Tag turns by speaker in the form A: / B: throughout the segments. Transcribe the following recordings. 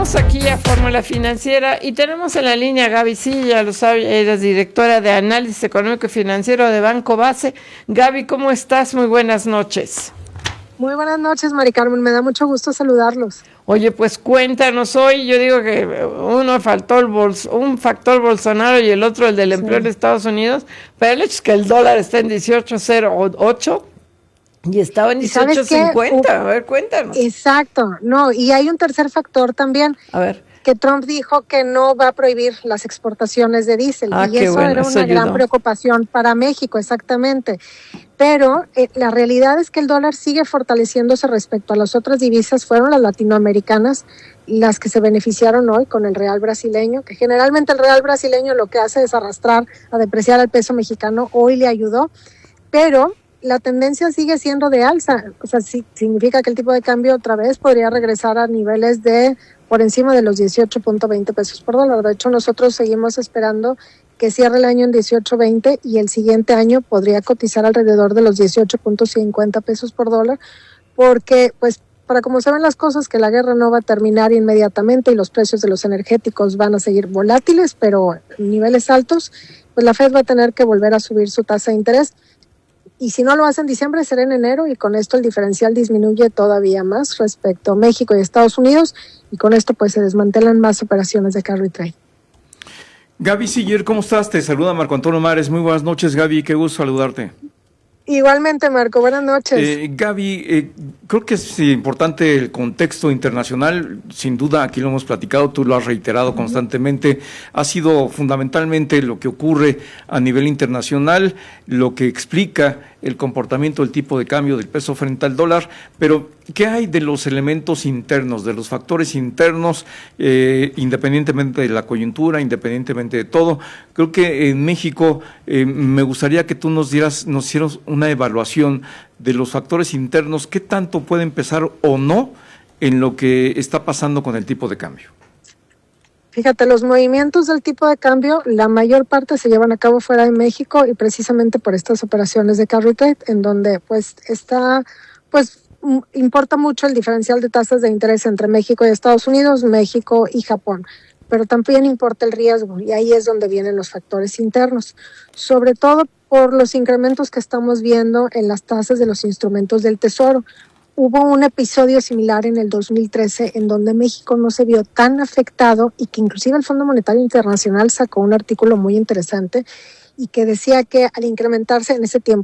A: Estamos aquí a Fórmula Financiera y tenemos en la línea a Gaby Silla, lo sabe, eres directora de Análisis Económico y Financiero de Banco Base. Gaby, ¿cómo estás? Muy buenas noches.
B: Muy buenas noches, Mari Carmen, me da mucho gusto saludarlos.
A: Oye, pues cuéntanos hoy, yo digo que un factor Bolsonaro y el otro el del empleo en Estados Unidos, pero el hecho es que el dólar está en 18.08 y estaba en 18.50, a ver, cuéntanos.
B: Exacto, no, y hay un tercer factor también.
A: A ver.
B: Que Trump dijo que no va a prohibir las exportaciones de diésel, y eso era una gran preocupación para México, exactamente. Pero la realidad es que el dólar sigue fortaleciéndose respecto a las otras divisas. Fueron las latinoamericanas las que se beneficiaron hoy con el real brasileño, que generalmente el real brasileño lo que hace es arrastrar a depreciar al peso mexicano. Hoy le ayudó, pero la tendencia sigue siendo de alza. O sea, sí, significa que el tipo de cambio otra vez podría regresar a niveles de por encima de los 18.20 pesos por dólar. De hecho, nosotros seguimos esperando que cierre el año en 18.20 y el siguiente año podría cotizar alrededor de los 18.50 pesos por dólar, porque pues para como se ven las cosas, que la guerra no va a terminar inmediatamente y los precios de los energéticos van a seguir volátiles, pero en niveles altos, pues la Fed va a tener que volver a subir su tasa de interés. Y si no lo hace en diciembre, será en enero, y con esto el diferencial disminuye todavía más respecto a México y Estados Unidos, y con esto pues se desmantelan más operaciones de carry trade.
C: Gaby Siller, ¿cómo estás? Te saluda Marco Antonio Mares. Muy buenas noches, Gaby, qué gusto saludarte.
B: Igualmente, Marco, buenas noches.
C: Gaby, creo que es importante el contexto internacional, sin duda, aquí lo hemos platicado, tú lo has reiterado constantemente, ha sido fundamentalmente lo que ocurre a nivel internacional, lo que explica el comportamiento del tipo de cambio del peso frente al dólar, pero ¿qué hay de los elementos internos, de los factores internos, independientemente de la coyuntura, independientemente de todo? Creo que en México me gustaría que tú nos hicieras una evaluación de los factores internos, qué tanto puede empezar o no en lo que está pasando con el tipo de cambio.
B: Fíjate, los movimientos del tipo de cambio, la mayor parte se llevan a cabo fuera de México, y precisamente por estas operaciones de carry trade, en donde importa mucho el diferencial de tasas de interés entre México y Estados Unidos, México y Japón, pero también importa el riesgo, y ahí es donde vienen los factores internos, sobre todo por los incrementos que estamos viendo en las tasas de los instrumentos del Tesoro. Hubo un episodio similar en el 2013 en donde México no se vio tan afectado, y que inclusive el Fondo Monetario Internacional sacó un artículo muy interesante y que decía que al incrementarse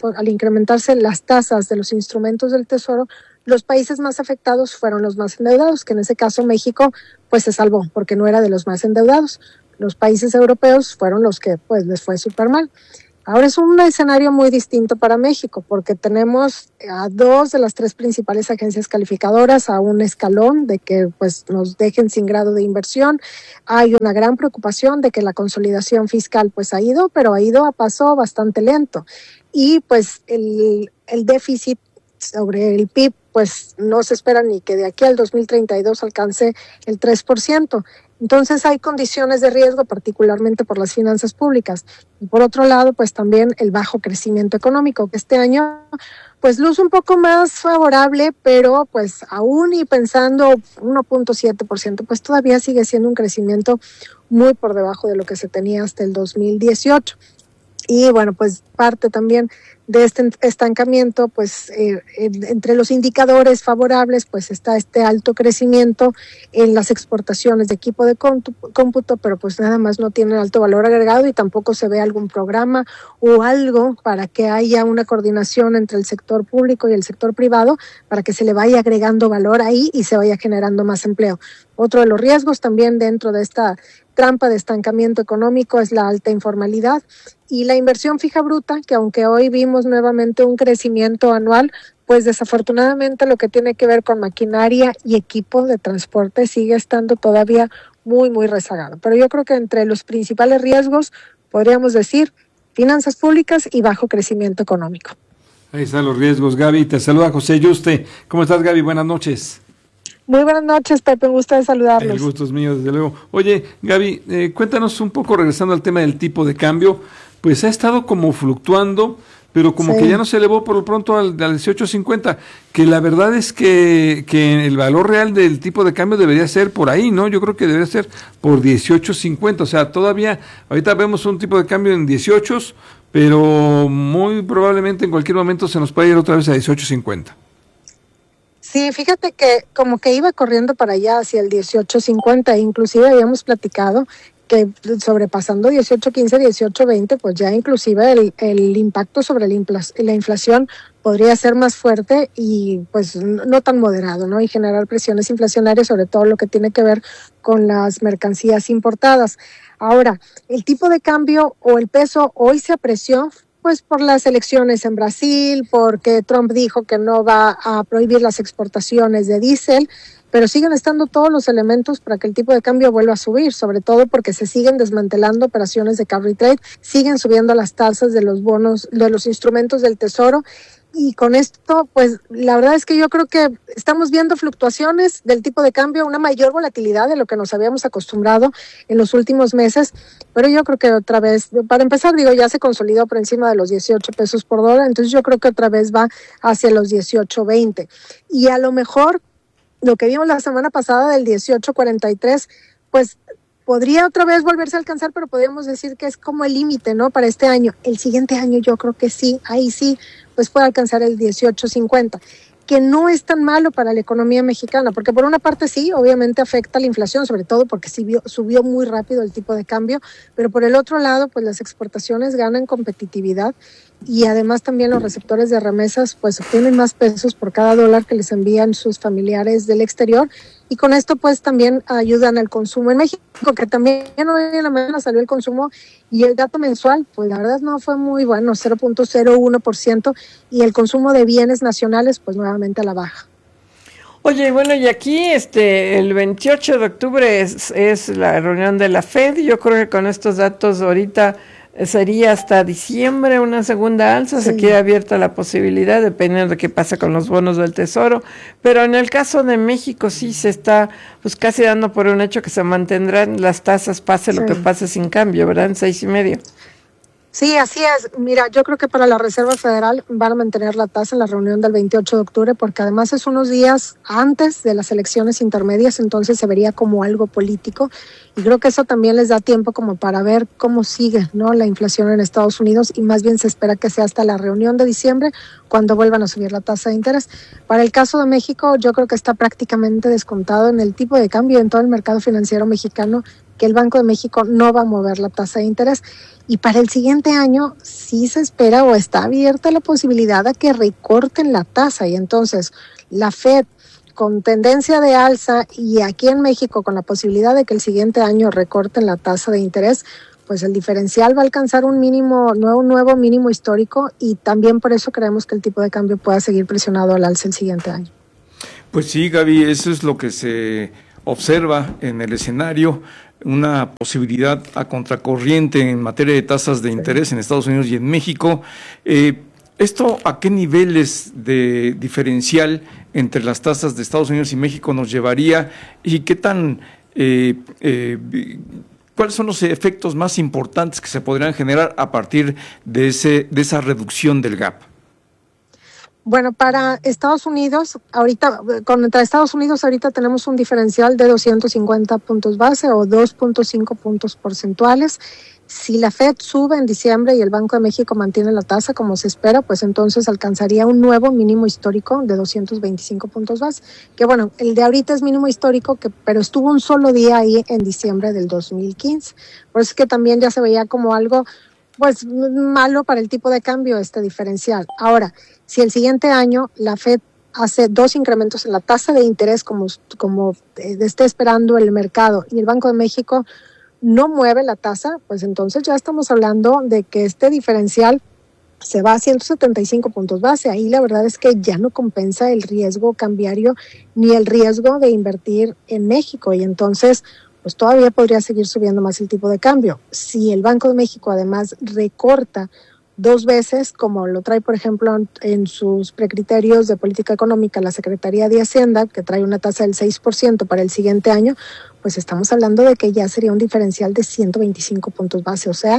B: las tasas de los instrumentos del Tesoro, los países más afectados fueron los más endeudados, que en ese caso México pues se salvó porque no era de los más endeudados. Los países europeos fueron los que pues les fue súper mal. Ahora es un escenario muy distinto para México, porque tenemos a dos de las tres principales agencias calificadoras a un escalón de que pues nos dejen sin grado de inversión. Hay una gran preocupación de que la consolidación fiscal pues ha ido a paso bastante lento, y pues el déficit sobre el PIB pues no se espera ni que de aquí al 2032 alcance el 3%. Entonces hay condiciones de riesgo, particularmente por las finanzas públicas. Y por otro lado, pues también el bajo crecimiento económico, que este año pues luce un poco más favorable, pero pues aún y pensando 1.7%, pues todavía sigue siendo un crecimiento muy por debajo de lo que se tenía hasta el 2018. Y bueno, pues parte también de este estancamiento, pues entre los indicadores favorables, pues está este alto crecimiento en las exportaciones de equipo de cómputo, pero pues nada más no tienen alto valor agregado, y tampoco se ve algún programa o algo para que haya una coordinación entre el sector público y el sector privado, para que se le vaya agregando valor ahí y se vaya generando más empleo. Otro de los riesgos también dentro de esta trampa de estancamiento económico es la alta informalidad y la inversión fija bruta, que aunque hoy vimos nuevamente un crecimiento anual, pues desafortunadamente lo que tiene que ver con maquinaria y equipo de transporte sigue estando todavía muy, muy rezagado. Pero yo creo que entre los principales riesgos podríamos decir finanzas públicas y bajo crecimiento económico.
C: Ahí están los riesgos, Gaby. Te saluda José Yuste. ¿Cómo estás, Gaby? Buenas noches.
B: Muy buenas noches, Pepe, un gusto de saludarlos.
C: El gusto es mío, desde luego. Oye, Gaby, cuéntanos un poco, regresando al tema del tipo de cambio, pues ha estado como fluctuando
D: pero como que ya no se elevó por lo pronto al 18.50, que la verdad es que el valor real del tipo de cambio debería ser por ahí, ¿no? Yo creo que debería ser por 18.50, o sea, todavía, ahorita vemos un tipo de cambio en 18, pero muy probablemente en cualquier momento se nos puede ir otra vez a 18.50.
B: Sí, fíjate que como que iba corriendo para allá hacia el 18.50, inclusive habíamos platicado que sobrepasando 18.15, 18.20, pues ya inclusive el impacto sobre la inflación podría ser más fuerte y pues no tan moderado, ¿no? Y generar presiones inflacionarias, sobre todo lo que tiene que ver con las mercancías importadas. Ahora, el tipo de cambio o el peso hoy se apreció pues por las elecciones en Brasil, porque Trump dijo que no va a prohibir las exportaciones de diésel, pero siguen estando todos los elementos para que el tipo de cambio vuelva a subir, sobre todo porque se siguen desmantelando operaciones de carry trade, siguen subiendo las tasas de los bonos, de los instrumentos del Tesoro, y con esto, pues la verdad es que yo creo que estamos viendo fluctuaciones del tipo de cambio, una mayor volatilidad de lo que nos habíamos acostumbrado en los últimos meses, pero yo creo que otra vez, para empezar, digo, ya se consolidó por encima de los 18 pesos por dólar, entonces yo creo que otra vez va hacia los 18.20, y a lo mejor lo que vimos la semana pasada del 18.43, pues podría otra vez volverse a alcanzar, pero podríamos decir que es como el límite, ¿no? Para este año. El siguiente año yo creo que sí, ahí sí, pues puede alcanzar el 18.50, que no es tan malo para la economía mexicana, porque por una parte sí, obviamente afecta la inflación, sobre todo porque subió muy rápido el tipo de cambio, pero por el otro lado, pues las exportaciones ganan competitividad y además también los receptores de remesas pues obtienen más pesos por cada dólar que les envían sus familiares del exterior, y con esto pues también ayudan al consumo en México, que también hoy en la mañana salió el consumo y el dato mensual, pues la verdad no fue muy bueno, 0.01%, y el consumo de bienes nacionales pues nuevamente a la baja.
A: Oye, bueno, y aquí el 28 de octubre es la reunión de la Fed. Yo creo que con estos datos ahorita sería hasta diciembre una segunda alza, sí. Se queda abierta la posibilidad, dependiendo de qué pasa con los bonos del Tesoro, pero en el caso de México sí se está pues casi dando por un hecho que se mantendrán las tasas, pase lo que pase sin cambio, ¿verdad? En 6.5.
B: Sí, así es. Mira, yo creo que para la Reserva Federal van a mantener la tasa en la reunión del 28 de octubre, porque además es unos días antes de las elecciones intermedias, entonces se vería como algo político, y creo que eso también les da tiempo como para ver cómo sigue, ¿no?, la inflación en Estados Unidos, y más bien se espera que sea hasta la reunión de diciembre cuando vuelvan a subir la tasa de interés. Para el caso de México, yo creo que está prácticamente descontado en el tipo de cambio en todo el mercado financiero mexicano, que el Banco de México no va a mover la tasa de interés. Y para el siguiente año sí se espera o está abierta la posibilidad de que recorten la tasa. Y entonces la Fed, con tendencia de alza, y aquí en México con la posibilidad de que el siguiente año recorten la tasa de interés, pues el diferencial va a alcanzar un nuevo mínimo histórico, y también por eso creemos que el tipo de cambio pueda seguir presionado al alza el siguiente año.
C: Pues sí, Gaby, eso es lo que se observa en el escenario, una posibilidad a contracorriente en materia de tasas de interés en Estados Unidos y en México. ¿Esto a qué niveles de diferencial entre las tasas de Estados Unidos y México nos llevaría, y qué tan cuáles son los efectos más importantes que se podrían generar a partir de esa reducción del gap?
B: Bueno, para Estados Unidos, contra Estados Unidos ahorita tenemos un diferencial de 250 puntos base o 2.5 puntos porcentuales. Si la Fed sube en diciembre y el Banco de México mantiene la tasa como se espera, pues entonces alcanzaría un nuevo mínimo histórico de 225 puntos base. Que bueno, el de ahorita es mínimo histórico, pero estuvo un solo día ahí en diciembre del 2015. Por eso es que también ya se veía como algo pues malo para el tipo de cambio este diferencial. Ahora, si el siguiente año la Fed hace 2 incrementos en la tasa de interés como esté esperando el mercado, y el Banco de México no mueve la tasa, pues entonces ya estamos hablando de que este diferencial se va a 175 puntos base. Ahí la verdad es que ya no compensa el riesgo cambiario ni el riesgo de invertir en México, y entonces pues todavía podría seguir subiendo más el tipo de cambio. Si el Banco de México además recorta 2 veces, como lo trae, por ejemplo, en sus precriterios de política económica la Secretaría de Hacienda, que trae una tasa del 6% para el siguiente año, pues estamos hablando de que ya sería un diferencial de 125 puntos base. O sea,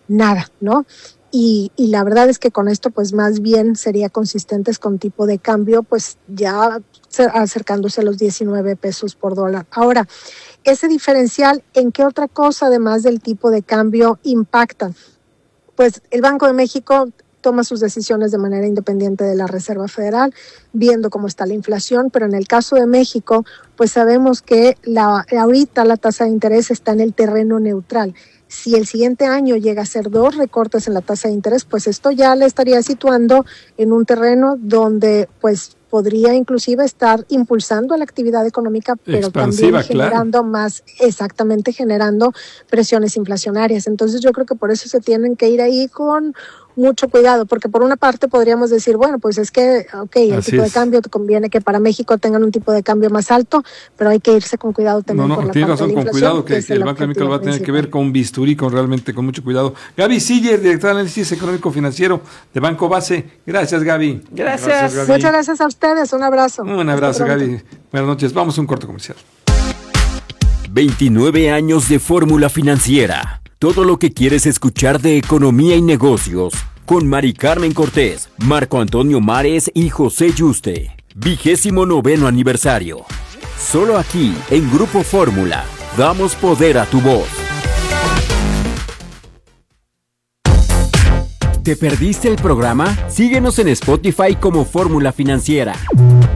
B: nada, ¿no? Y la verdad es que con esto pues más bien sería consistentes con tipo de cambio pues ya acercándose a los 19 pesos por dólar. Ahora, ese diferencial, ¿en qué otra cosa además del tipo de cambio impacta? Pues el Banco de México toma sus decisiones de manera independiente de la Reserva Federal, viendo cómo está la inflación, pero en el caso de México, pues sabemos que ahorita la tasa de interés está en el terreno neutral. Si el siguiente año llega a ser 2 recortes en la tasa de interés, pues esto ya le estaría situando en un terreno donde pues podría inclusive estar impulsando la actividad económica, pero también generando generando presiones inflacionarias. Entonces yo creo que por eso se tienen que ir ahí con mucho cuidado, porque por una parte podríamos decir, bueno, pues es que, el tipo de cambio te conviene que para México tengan un tipo de cambio más alto, pero hay que irse con cuidado también por la parte de la inflación.
D: Tiene razón, con cuidado, que el Banco de México lo va a tener que ver con bisturí, realmente con mucho cuidado. Gaby Siller, directora de Análisis Económico Financiero de Banco Base. Gracias, Gaby.
A: Gracias, Gaby.
B: Muchas gracias a ustedes, un abrazo.
D: Un abrazo, Gaby. Buenas noches, vamos a un corte comercial.
E: 29 años de Fórmula Financiera. Todo lo que quieres escuchar de economía y negocios. Con Mari Carmen Cortés, Marco Antonio Mares y José Yuste. 29º aniversario. Solo aquí, en Grupo Fórmula, damos poder a tu voz. ¿Te perdiste el programa? Síguenos en Spotify como Fórmula Financiera.